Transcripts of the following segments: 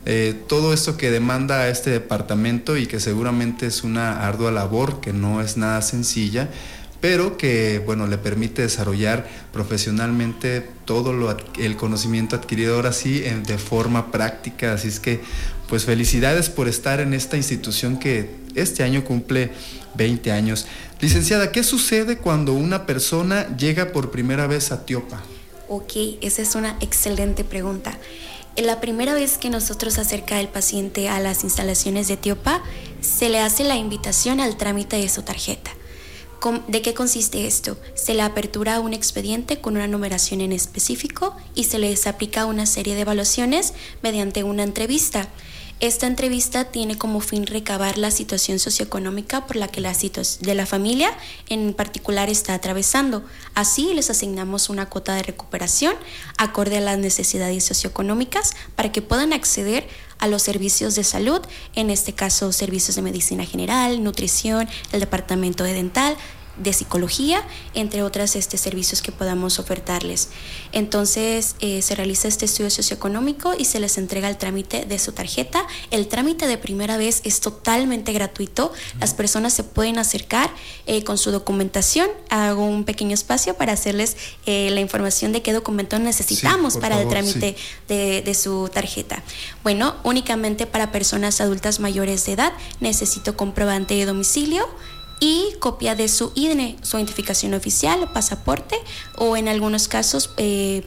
todo esto que demanda a este departamento y que seguramente es una ardua labor, que no es nada sencilla, pero que, bueno, le permite desarrollar profesionalmente todo el conocimiento adquirido ahora sí de forma práctica. Así es que, pues felicidades por estar en esta institución que este año cumple 20 años. Licenciada, ¿qué sucede cuando una persona llega por primera vez a Tiopa? Ok, esa es una excelente pregunta. La primera vez que nosotros acerca el paciente a las instalaciones de Tiopa, se le hace la invitación al trámite de su tarjeta. ¿De qué consiste esto? Se le apertura un expediente con una numeración en específico y se les aplica una serie de evaluaciones mediante una entrevista. Esta entrevista tiene como fin recabar la situación socioeconómica por la que de la familia en particular está atravesando. Así les asignamos una cuota de recuperación acorde a las necesidades socioeconómicas para que puedan acceder a los servicios de salud, en este caso servicios de medicina general, nutrición, el departamento de dental, de psicología, entre otros servicios que podamos ofertarles. Entonces se realiza este estudio socioeconómico y se les entrega el trámite de su tarjeta. El trámite de primera vez es totalmente gratuito. Las personas se pueden acercar con su documentación. Hago un pequeño espacio para hacerles la información de qué documento necesitamos para el trámite de su tarjeta. Bueno, únicamente para personas adultas mayores de edad necesito comprobante de domicilio y copia de su INE, su identificación oficial, pasaporte, o en algunos casos que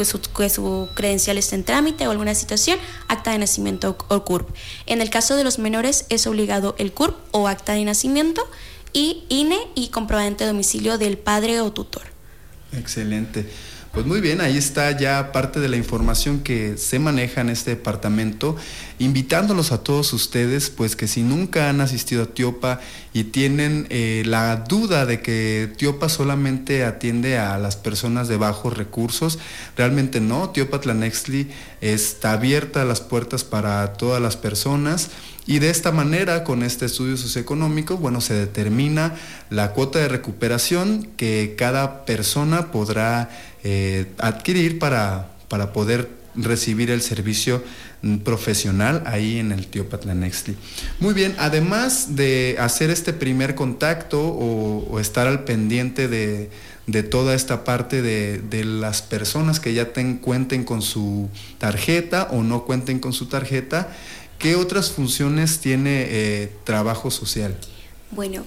su credencial esté en trámite o alguna situación, acta de nacimiento o CURP. En el caso de los menores es obligado el CURP o acta de nacimiento y INE y comprobante de domicilio del padre o tutor. Excelente. Pues muy bien, ahí está ya parte de la información que se maneja en este departamento, invitándolos a todos ustedes, pues que si nunca han asistido a Tiopa y tienen la duda de que Tiopa solamente atiende a las personas de bajos recursos, realmente no. Tiopa Tlanextli está abierta a las puertas para todas las personas. Y de esta manera, con este estudio socioeconómico, bueno, se determina la cuota de recuperación que cada persona podrá adquirir para poder recibir el servicio profesional ahí en el Tiopa Tlanextli. Muy bien, además de hacer este primer contacto o estar al pendiente de toda esta parte de las personas que ya cuenten con su tarjeta o no cuenten con su tarjeta, ¿qué otras funciones tiene trabajo social? Bueno,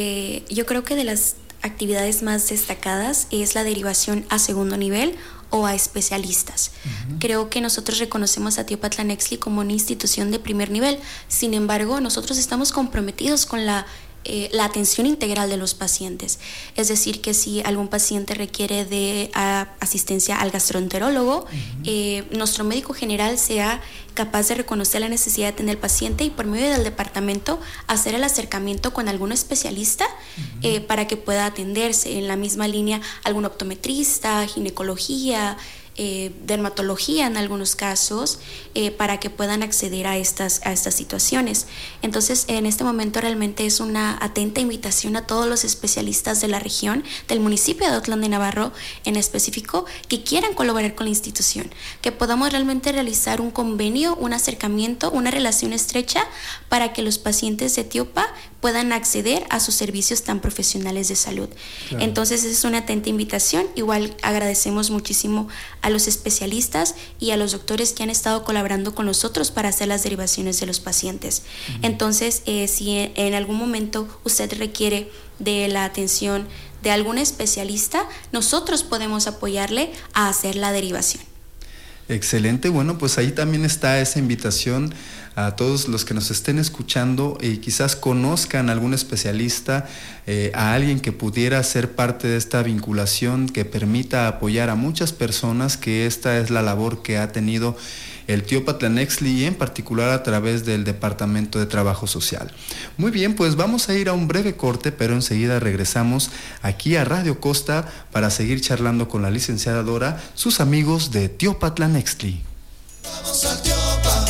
yo creo que de las actividades más destacadas es la derivación a segundo nivel o a especialistas. Uh-huh. Creo que nosotros reconocemos a Tiopa Tlanextli como una institución de primer nivel. Sin embargo, nosotros estamos comprometidos con la atención integral de los pacientes. Es decir, que si algún paciente requiere de asistencia al gastroenterólogo, nuestro médico general sea capaz de reconocer la necesidad que tiene el paciente y por medio del departamento hacer el acercamiento con algún especialista para que pueda atenderse. En la misma línea, algún optometrista, ginecología, dermatología en algunos casos, para que puedan acceder a estas situaciones. Entonces, en este momento realmente es una atenta invitación a todos los especialistas de la región, del municipio de Autlán de Navarro en específico, que quieran colaborar con la institución, que podamos realmente realizar un convenio, un acercamiento, una relación estrecha para que los pacientes de Tiopa puedan acceder a sus servicios tan profesionales de salud. Claro. Entonces, es una atenta invitación. Igual agradecemos muchísimo a los especialistas y a los doctores que han estado colaborando con nosotros para hacer las derivaciones de los pacientes. Entonces, si en algún momento usted requiere de la atención de algún especialista, nosotros podemos apoyarle a hacer la derivación. Excelente, bueno, pues ahí también está esa invitación a todos los que nos estén escuchando y quizás conozcan a algún especialista, a alguien que pudiera ser parte de esta vinculación que permita apoyar a muchas personas, que esta es la labor que ha tenido el Tiopa Tlanextli y en particular a través del Departamento de Trabajo Social. Muy bien, pues vamos a ir a un breve corte, pero enseguida regresamos aquí a Radio Costa para seguir charlando con la licenciada Dora, sus amigos de Tiopa Tlanextli. Vamos a Tiopa.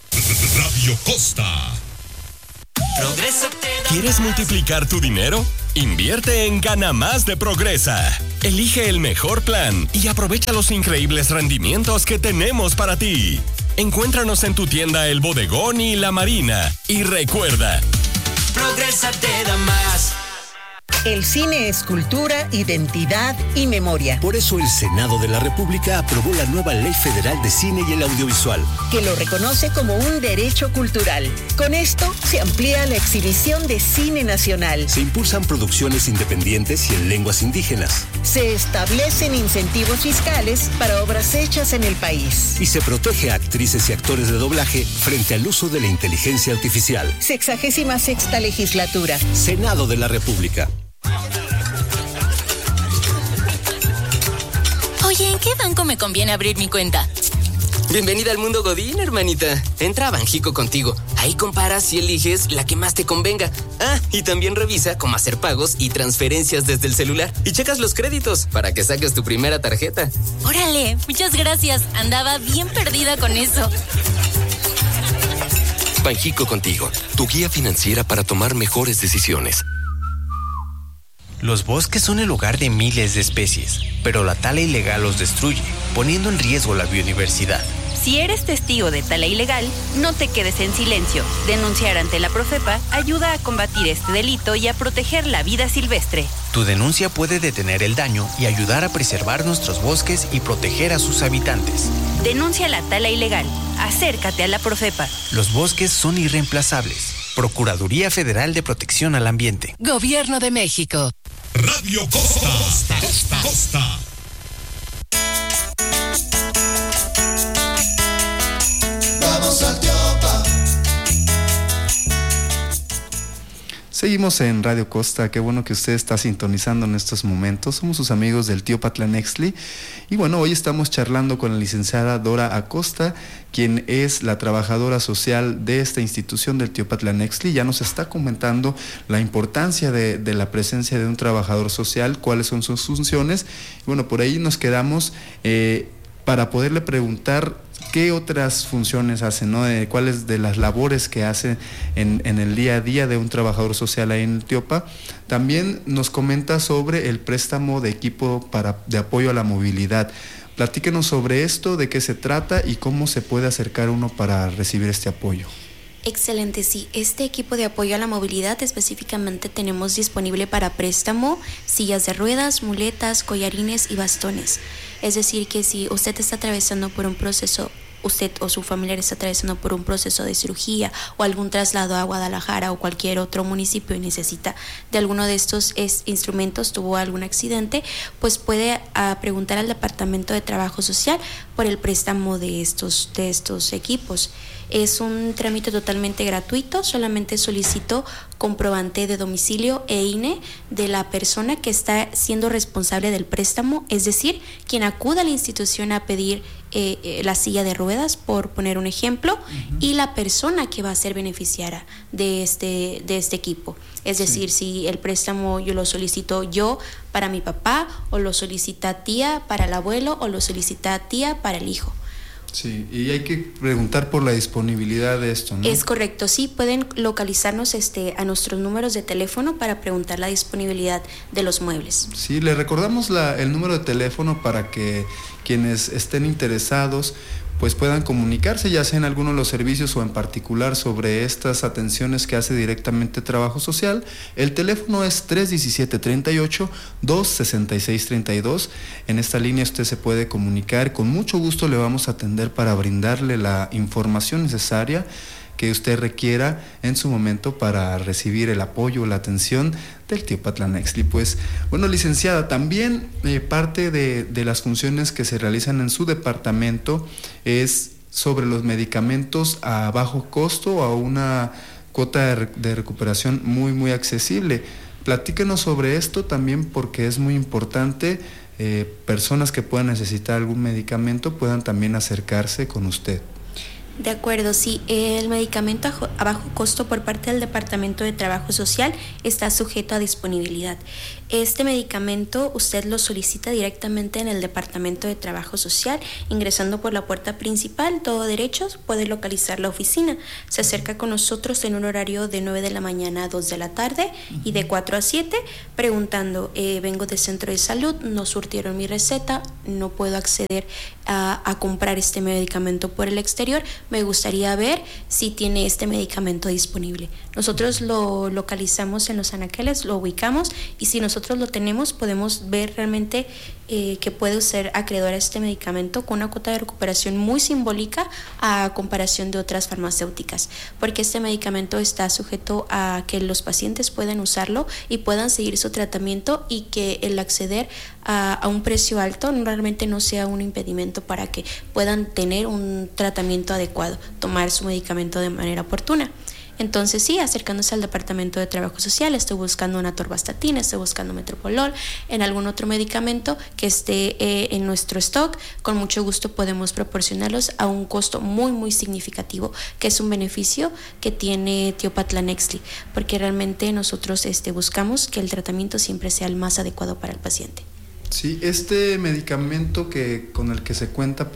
Radio Costa. ¿Quieres multiplicar tu dinero? Invierte en Gana Más de Progresa. Elige el mejor plan y aprovecha los increíbles rendimientos que tenemos para ti. Encuéntranos en tu tienda El Bodegón y La Marina. Y recuerda, Progresa te da más. El cine es cultura, identidad y memoria. Por eso el Senado de la República aprobó la nueva Ley Federal de Cine y el Audiovisual, que lo reconoce como un derecho cultural. Con esto se amplía la exhibición de cine nacional. Se impulsan producciones independientes y en lenguas indígenas. Se establecen incentivos fiscales para obras hechas en el país. Y se protege a actrices y actores de doblaje frente al uso de la inteligencia artificial. 66ª legislatura. Senado de la República. Oye, ¿en qué banco me conviene abrir mi cuenta? Bienvenida al mundo Godín, hermanita. Entra a Banjico Contigo. Ahí comparas y eliges la que más te convenga. Ah, y también revisa cómo hacer pagos y transferencias desde el celular. Y checas los créditos para que saques tu primera tarjeta. Órale, muchas gracias. Andaba bien perdida con eso. Banjico Contigo, tu guía financiera para tomar mejores decisiones. Los bosques son el hogar de miles de especies, pero la tala ilegal los destruye, poniendo en riesgo la biodiversidad. Si eres testigo de tala ilegal, no te quedes en silencio. Denunciar ante la Profepa ayuda a combatir este delito y a proteger la vida silvestre. Tu denuncia puede detener el daño y ayudar a preservar nuestros bosques y proteger a sus habitantes. Denuncia la tala ilegal. Acércate a la Profepa. Los bosques son irreemplazables. Procuraduría Federal de Protección al Ambiente. Gobierno de México. Radio Costa. Costa. Vamos al Tiopa. Seguimos en Radio Costa, qué bueno que usted está sintonizando en estos momentos. Somos sus amigos del Tiopatlanextli y bueno, hoy estamos charlando con la licenciada Dora Acosta, quien es la trabajadora social de esta institución del Tiopatlanextli. Ya nos está comentando la importancia de la presencia de un trabajador social, cuáles son sus funciones. Y bueno, por ahí nos quedamos para poderle preguntar qué otras funciones hace, ¿no? Cuáles de las labores que hace en el día a día de un trabajador social ahí en el Tiopa. También nos comenta sobre el préstamo de equipo de apoyo a la movilidad. Platíquenos sobre esto, de qué se trata y cómo se puede acercar uno para recibir este apoyo. Excelente, sí. Este equipo de apoyo a la movilidad específicamente tenemos disponible para préstamo sillas de ruedas, muletas, collarines y bastones. Es decir, que si usted está atravesando por un proceso, usted o su familiar está atravesando por un proceso de cirugía o algún traslado a Guadalajara o cualquier otro municipio y necesita de alguno de estos instrumentos, tuvo algún accidente, pues puede preguntar al Departamento de Trabajo Social por el préstamo de estos equipos. Es un trámite totalmente gratuito, solamente solicito comprobante de domicilio e INE de la persona que está siendo responsable del préstamo, es decir, quien acuda a la institución a pedir la silla de ruedas, por poner un ejemplo, y la persona que va a ser beneficiaria de este equipo. Es decir, si el préstamo yo lo solicito yo para mi papá, o lo solicita tía para el abuelo, o lo solicita tía para el hijo. Sí, y hay que preguntar por la disponibilidad de esto, ¿no? Es correcto, sí, pueden localizarnos a nuestros números de teléfono para preguntar la disponibilidad de los muebles. Sí, le recordamos el número de teléfono para que quienes estén interesados pues puedan comunicarse, ya sea en alguno de los servicios o en particular sobre estas atenciones que hace directamente Trabajo Social. El teléfono es 317-38-266-32. En esta línea usted se puede comunicar. Con mucho gusto le vamos a atender para brindarle la información necesaria que usted requiera en su momento para recibir el apoyo o la atención del Tiopatlanextli. Pues bueno, licenciada, también parte de las funciones que se realizan en su departamento es sobre los medicamentos a bajo costo o a una cuota de recuperación muy accesible. Platíquenos sobre esto también, porque es muy importante personas que puedan necesitar algún medicamento puedan también acercarse con usted. De acuerdo, sí. El medicamento a bajo costo por parte del Departamento de Trabajo Social está sujeto a disponibilidad. Este medicamento usted lo solicita directamente en el Departamento de Trabajo Social, ingresando por la puerta principal, todo derechos, puede localizar la oficina. Se acerca con nosotros en un horario de 9 de la mañana a 2 de la tarde y de 4 a 7, preguntando, vengo de centro de salud, no surtieron mi receta, no puedo acceder a comprar este medicamento por el exterior, me gustaría ver si tiene este medicamento disponible. Nosotros lo localizamos en los anaqueles, lo ubicamos y si nosotros lo tenemos podemos ver realmente que puede ser acreedor a este medicamento con una cuota de recuperación muy simbólica a comparación de otras farmacéuticas, porque este medicamento está sujeto a que los pacientes puedan usarlo y puedan seguir su tratamiento y que el acceder a un precio alto realmente no sea un impedimento para que puedan tener un tratamiento adecuado, tomar su medicamento de manera oportuna. Entonces sí, acercándose al Departamento de Trabajo Social, estoy buscando una atorvastatina, estoy buscando metoprolol, en algún otro medicamento que esté en nuestro stock, con mucho gusto podemos proporcionarlos a un costo muy muy significativo, que es un beneficio que tiene Tiopa-Tlanexli, porque realmente nosotros buscamos que el tratamiento siempre sea el más adecuado para el paciente. Sí, este medicamento con el que se cuenta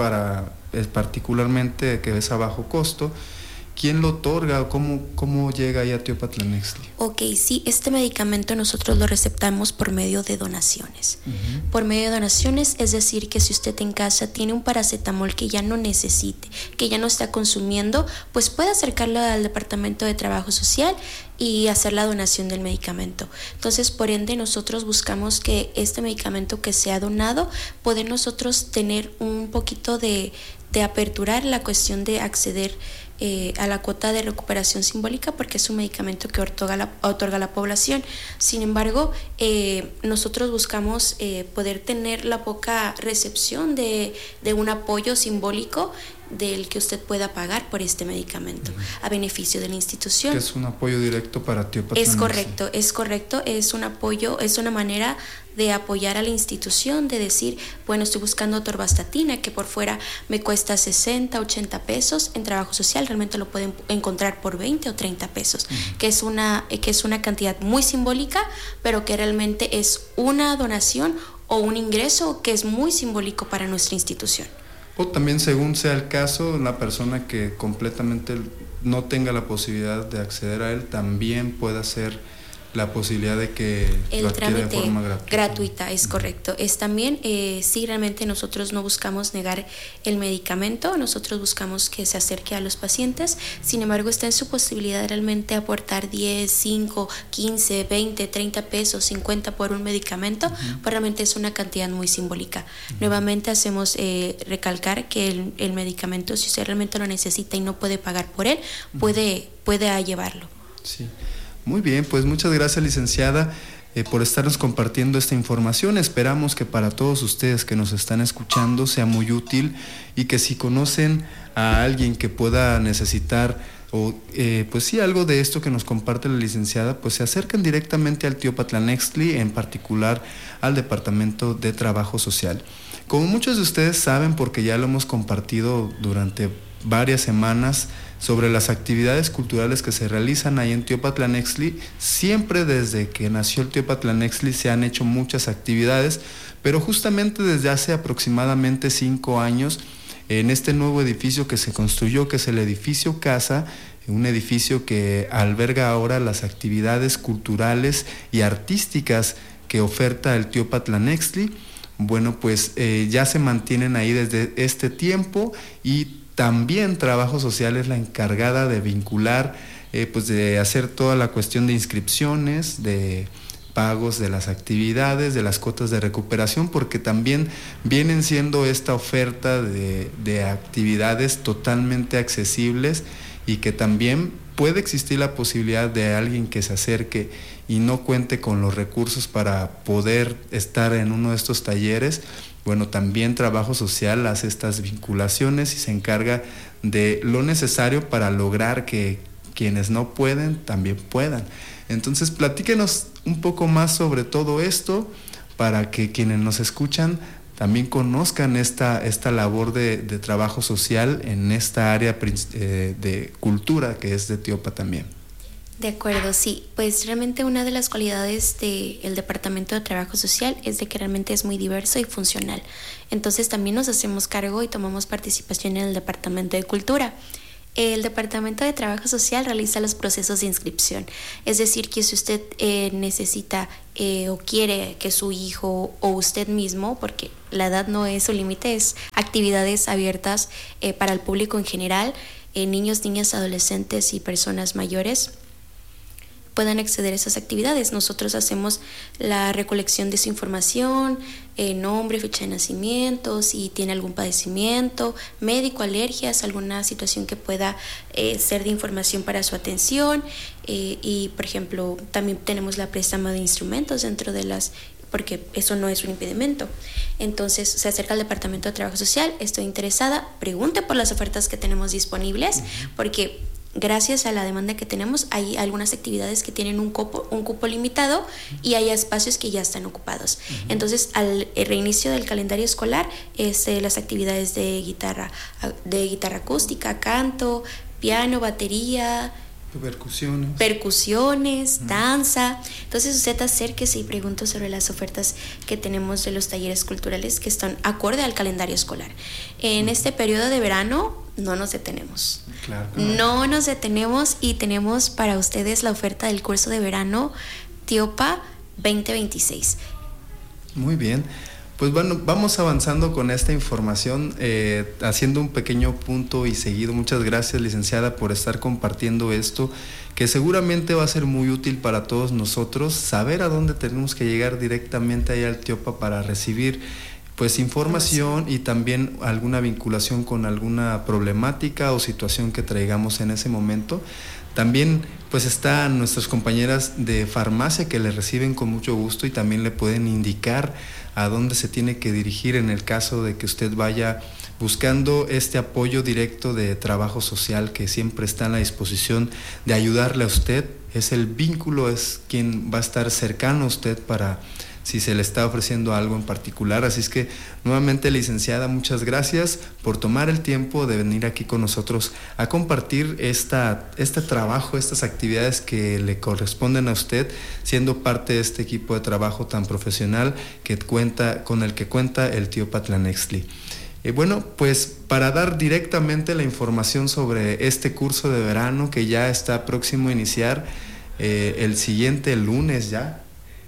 particularmente que es a bajo costo, ¿quién lo otorga o cómo llega ahí a Tiopa-Tlanexli? Ok, sí, este medicamento nosotros lo receptamos por medio de donaciones. Por medio de donaciones, es decir, que si usted en casa tiene un paracetamol que ya no necesite, que ya no está consumiendo, pues puede acercarlo al Departamento de Trabajo Social y hacer la donación del medicamento. Entonces, por ende, nosotros buscamos que este medicamento que sea donado, poder nosotros tener un poquito de aperturar la cuestión de acceder a la cuota de recuperación simbólica, porque es un medicamento que otorga la población. Sin embargo, nosotros buscamos poder tener la poca recepción de un apoyo simbólico del que usted pueda pagar por este medicamento a beneficio de la institución. Que es un apoyo directo para Tiopa-Tlanexli. Es correcto, es un apoyo, es una manera de apoyar a la institución, de decir, bueno, estoy buscando atorvastatina que por fuera me cuesta 60, 80 pesos, en trabajo social realmente lo pueden encontrar por 20 o 30 pesos, que es una cantidad muy simbólica, pero que realmente es una donación o un ingreso que es muy simbólico para nuestra institución. O también, según sea el caso, la persona que completamente no tenga la posibilidad de acceder a él, también pueda hacer la posibilidad de que lo adquiera de forma gratuita. Es correcto. Es también, sí, realmente nosotros no buscamos negar el medicamento, nosotros buscamos que se acerque a los pacientes, sin embargo está en su posibilidad realmente aportar 10, 5, 15, 20, 30 pesos, 50 por un medicamento, pues realmente es una cantidad muy simbólica. Nuevamente hacemos recalcar que el medicamento, si usted realmente lo necesita y no puede pagar por él, puede llevarlo. Sí. Muy bien, pues muchas gracias, licenciada, por estarnos compartiendo esta información. Esperamos que para todos ustedes que nos están escuchando sea muy útil y que si conocen a alguien que pueda necesitar o pues sí, algo de esto que nos comparte la licenciada, pues se acercan directamente al Tiopa-Tlanexli, en particular al Departamento de Trabajo Social. Como muchos de ustedes saben, porque ya lo hemos compartido durante varias semanas, sobre las actividades culturales que se realizan ahí en Tiopa-Tlanexli, siempre desde que nació el Tiopa-Tlanexli se han hecho muchas actividades, pero justamente desde hace aproximadamente 5 años, en este nuevo edificio que se construyó, que es el edificio Casa, un edificio que alberga ahora las actividades culturales y artísticas que oferta el Tiopa-Tlanexli, bueno, pues ya se mantienen ahí desde este tiempo y también Trabajo Social es la encargada de vincular, pues de hacer toda la cuestión de inscripciones, de pagos de las actividades, de las cuotas de recuperación, porque también vienen siendo esta oferta de actividades totalmente accesibles y que también puede existir la posibilidad de alguien que se acerque y no cuente con los recursos para poder estar en uno de estos talleres. Bueno, también Trabajo Social hace estas vinculaciones y se encarga de lo necesario para lograr que quienes no pueden también puedan. Entonces, platíquenos un poco más sobre todo esto para que quienes nos escuchan también conozcan esta labor de trabajo social en esta área de cultura que es de Tiopa también. De acuerdo, sí. Pues realmente una de las cualidades del Departamento de Trabajo Social es de que realmente es muy diverso y funcional. Entonces también nos hacemos cargo y tomamos participación en el Departamento de Cultura. El Departamento de Trabajo Social realiza los procesos de inscripción. Es decir, que si usted necesita o quiere que su hijo o usted mismo, porque la edad no es su límite, es actividades abiertas para el público en general, niños, niñas, adolescentes y personas mayores, puedan acceder a esas actividades. Nosotros hacemos la recolección de su información, nombre, fecha de nacimiento, si tiene algún padecimiento médico, alergias, alguna situación que pueda ser de información para su atención, y por ejemplo también tenemos la préstamo de instrumentos dentro de porque eso no es un impedimento. Entonces se acerca al Departamento de Trabajo Social, estoy interesada, pregunte por las ofertas que tenemos disponibles, porque gracias a la demanda que tenemos, hay algunas actividades que tienen un cupo limitado y hay espacios que ya están ocupados. Entonces, al reinicio del calendario escolar, las actividades de guitarra acústica, canto, piano, batería, percusiones, danza. Entonces usted acérquese y pregunte sobre las ofertas que tenemos de los talleres culturales que están acorde al calendario escolar. En este periodo de verano no nos detenemos. Claro. No nos detenemos y tenemos para ustedes la oferta del curso de verano Tiopa 2026. Muy bien. Pues bueno, vamos avanzando con esta información, haciendo un pequeño punto y seguido. Muchas gracias, licenciada, por estar compartiendo esto, que seguramente va a ser muy útil para todos nosotros, saber a dónde tenemos que llegar directamente allá al Tiopa para recibir pues información y también alguna vinculación con alguna problemática o situación que traigamos en ese momento. También pues están nuestras compañeras de farmacia que le reciben con mucho gusto y también le pueden indicar a dónde se tiene que dirigir en el caso de que usted vaya buscando este apoyo directo de trabajo social, que siempre está a la disposición de ayudarle a usted. Es el vínculo, es quien va a estar cercano a usted para si se le está ofreciendo algo en particular. Así es que nuevamente, licenciada, muchas gracias por tomar el tiempo de venir aquí con nosotros a compartir este trabajo, estas actividades que le corresponden a usted, siendo parte de este equipo de trabajo tan profesional con el que cuenta el Tiopa Tlanextli. Bueno, pues para dar directamente la información sobre este curso de verano que ya está próximo a iniciar el siguiente lunes ya.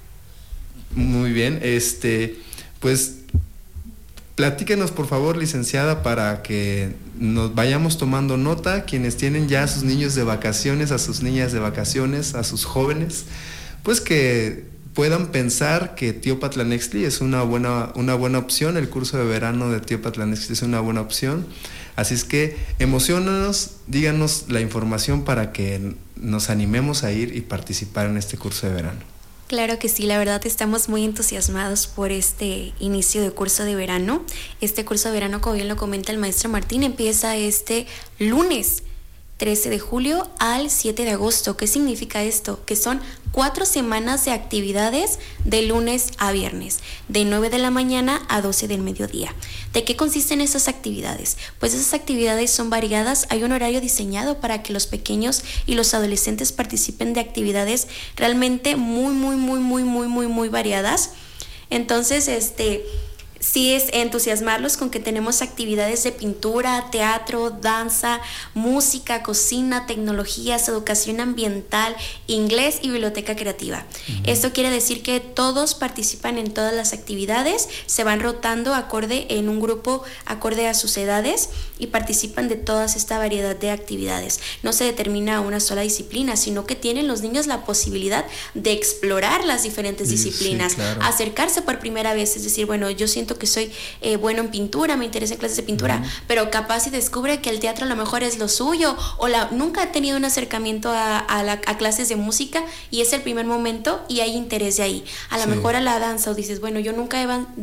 Muy bien, pues platíquenos por favor, licenciada, para que nos vayamos tomando nota, quienes tienen ya a sus niños de vacaciones, a sus niñas de vacaciones, a sus jóvenes, pues que puedan pensar que Tiopa Tlanextli es una buena opción, el curso de verano de Tiopa Tlanextli es una buena opción. Así es que emociónanos, díganos la información para que nos animemos a ir y participar en este curso de verano. Claro que sí, la verdad estamos muy entusiasmados por este inicio de curso de verano. Este curso de verano, como bien lo comenta el maestro Martín, empieza este lunes 13 de julio al 7 de agosto. ¿Qué significa esto? Que son 4 semanas de actividades de lunes a viernes, de 9 de la mañana a 12 del mediodía. ¿De qué consisten esas actividades? Pues esas actividades son variadas, hay un horario diseñado para que los pequeños y los adolescentes participen de actividades realmente muy variadas. Entonces, sí es entusiasmarlos con que tenemos actividades de pintura, teatro, danza, música, cocina, tecnologías, educación ambiental, inglés y biblioteca creativa. Esto quiere decir que todos participan en todas las actividades, se van rotando en un grupo acorde a sus edades y participan de toda esta variedad de actividades. No se determina una sola disciplina, sino que tienen los niños la posibilidad de explorar las diferentes disciplinas, sí, claro. Acercarse por primera vez, es decir, bueno, yo siento que soy bueno en pintura, me interesan clases de pintura, pero capaz si descubre que el teatro a lo mejor es lo suyo, o nunca ha tenido un acercamiento a clases de música y es el primer momento y hay interés de ahí. A lo mejor a la danza, o dices, bueno, yo nunca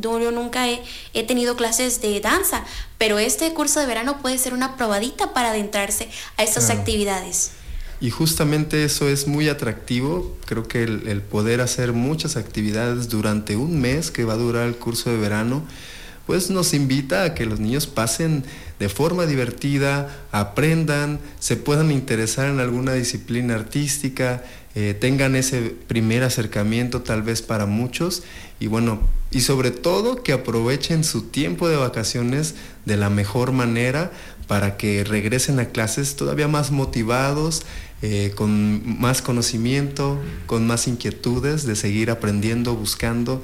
he tenido clases de danza, pero este curso de verano puede ser una probadita para adentrarse a estas actividades. Y justamente eso es muy atractivo, creo que el poder hacer muchas actividades durante un mes que va a durar el curso de verano, pues nos invita a que los niños pasen de forma divertida, aprendan, se puedan interesar en alguna disciplina artística, tengan ese primer acercamiento tal vez para muchos, y bueno, y sobre todo que aprovechen su tiempo de vacaciones de la mejor manera para que regresen a clases todavía más motivados, con más conocimiento, con más inquietudes de seguir aprendiendo, buscando.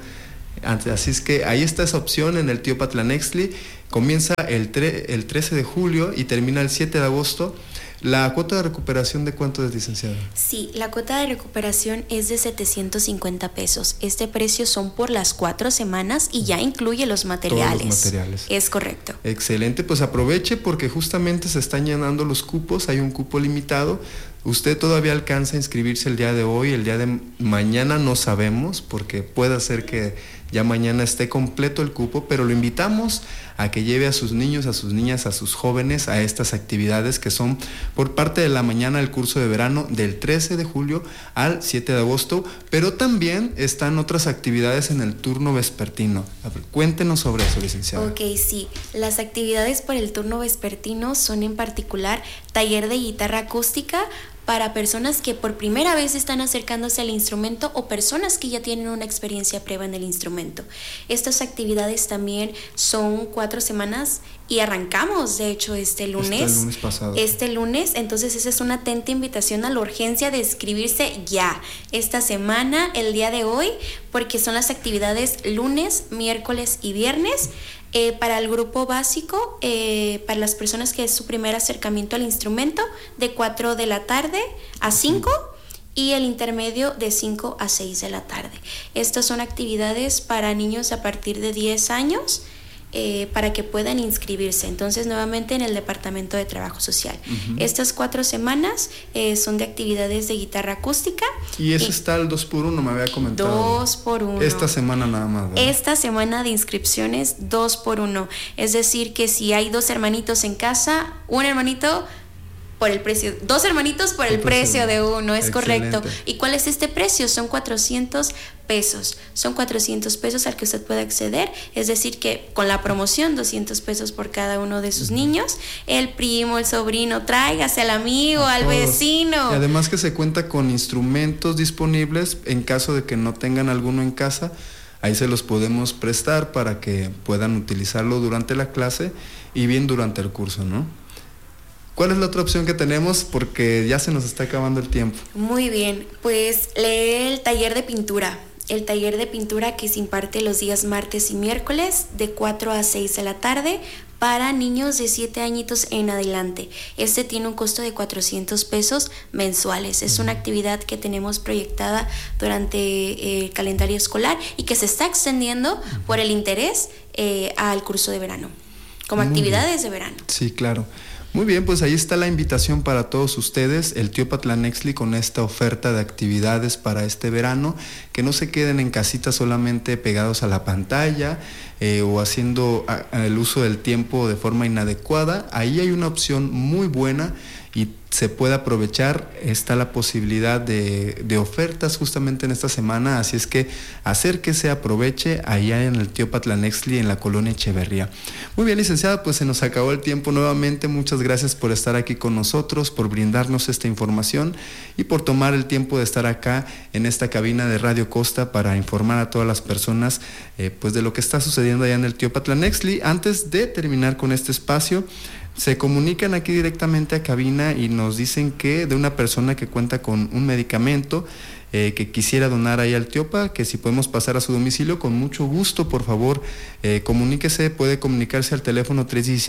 Así es que ahí está esa opción en el Tío Patlanexli. Comienza el 13 de julio y termina el 7 de agosto. ¿La cuota de recuperación de cuánto es, licenciada? Sí, la cuota de recuperación es de 750 pesos. Este precio son por las 4 semanas y ya incluye los materiales. Todos los materiales. Es correcto. Excelente, pues aproveche porque justamente se están llenando los cupos, hay un cupo limitado. Usted todavía alcanza a inscribirse el día de hoy, el día de mañana no sabemos, porque puede ser que ya mañana esté completo el cupo, pero lo invitamos a que lleve a sus niños, a sus niñas, a sus jóvenes a estas actividades que son por parte de la mañana el curso de verano del 13 de julio al 7 de agosto, pero también están otras actividades en el turno vespertino. A ver, cuéntenos sobre eso, licenciada. Ok, sí. Las actividades por el turno vespertino son en particular taller de guitarra acústica para personas que por primera vez están acercándose al instrumento o personas que ya tienen una experiencia previa en el instrumento. Estas actividades también son 4 semanas y arrancamos, de hecho, este lunes pasado. Este lunes, entonces esa es una atenta invitación a la urgencia de inscribirse ya, esta semana, el día de hoy, porque son las actividades lunes, miércoles y viernes. Para el grupo básico, para las personas que es su primer acercamiento al instrumento, de 4 de la tarde a 5, y el intermedio de 5 a 6 de la tarde. Estas son actividades para niños a partir de 10 años, para que puedan inscribirse. Entonces, nuevamente en el Departamento de Trabajo Social. Estas 4 semanas son de actividades de guitarra acústica. Y eso está el 2x1, me había comentado. 2x1. Esta semana nada más, ¿verdad? Esta semana de inscripciones, 2x1. Es decir, que si hay 2 hermanitos en casa, un hermanito por el precio, 2 hermanitos por el precio de uno, es correcto. ¿Y cuál es este precio? Son 400 pesos. Son 400 pesos al que usted puede acceder, es decir que con la promoción 200 pesos por cada uno de sus niños, el primo, el sobrino, tráigase al amigo, al vecino. Y además que se cuenta con instrumentos disponibles en caso de que no tengan alguno en casa, ahí se los podemos prestar para que puedan utilizarlo durante la clase y bien durante el curso, ¿no? ¿Cuál es la otra opción que tenemos? Porque ya se nos está acabando el tiempo. Muy bien, pues lee el taller de pintura. El taller de pintura que se imparte los días martes y miércoles de 4 a 6 de la tarde para niños de 7 añitos en adelante. Este tiene un costo de 400 pesos mensuales. Es una actividad que tenemos proyectada durante el calendario escolar y que se está extendiendo por el interés al curso de verano, como actividades de verano. Sí, claro. Muy bien, pues ahí está la invitación para todos ustedes, el Tío Patlanexli con esta oferta de actividades para este verano, que no se queden en casita solamente pegados a la pantalla o haciendo el uso del tiempo de forma inadecuada. Ahí hay una opción muy buena y se puede aprovechar, está la posibilidad de ofertas justamente en esta semana, así es que acérquese, aproveche allá en el Tío Patlanexli en la colonia Echeverría. Muy bien, licenciada, pues se nos acabó el tiempo nuevamente, muchas gracias por estar aquí con nosotros, por brindarnos esta información y por tomar el tiempo de estar acá en esta cabina de Radio Costa para informar a todas las personas pues de lo que está sucediendo allá en el Tío Patlanexli. Antes de terminar con este espacio, se comunican aquí directamente a cabina y nos dicen que de una persona que cuenta con un medicamento que quisiera donar ahí al Tiopa, que si podemos pasar a su domicilio, con mucho gusto, por favor, comuníquese, puede comunicarse al teléfono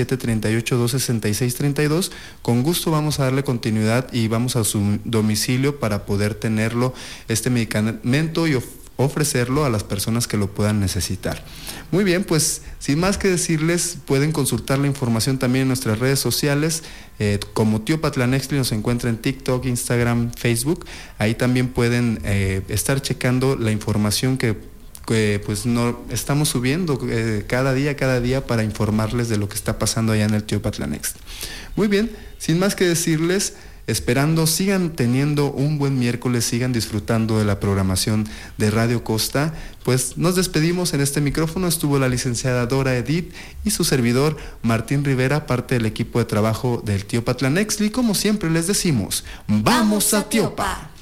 317-38-266-32, con gusto vamos a darle continuidad y vamos a su domicilio para poder tenerlo, este medicamento, y ofrecerlo a las personas que lo puedan necesitar. Muy bien, pues sin más que decirles, pueden consultar la información también en nuestras redes sociales, como Tío Patlanexli nos encuentra en TikTok, Instagram, Facebook. Ahí también pueden estar checando la información que pues no estamos subiendo cada día para informarles de lo que está pasando allá en el Tío Patlanexli. Muy bien, sin más que decirles, esperando sigan teniendo un buen miércoles, sigan disfrutando de la programación de Radio Costa. Pues nos despedimos. En este micrófono estuvo la licenciada Dora Edith y su servidor Martín Rivera, parte del equipo de trabajo del Tiopa Tlanexli. Como siempre les decimos, ¡vamos a Tiopa!